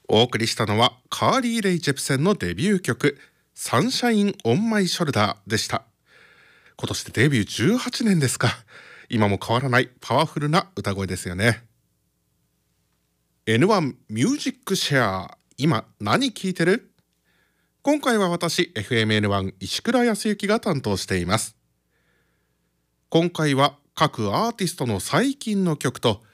お送りしたのはカーリー・レイ・ジェプセンのデビュー曲サンシャイン・オン・マイ・ショルダーでした。今年でデビュー18年ですか。今も変わらないパワフルな歌声ですよね。 N1 ミュージックシェア、今何聴いてる？今回は私 FMN1 石倉康之が担当しています。今回は各アーティストの最近の曲と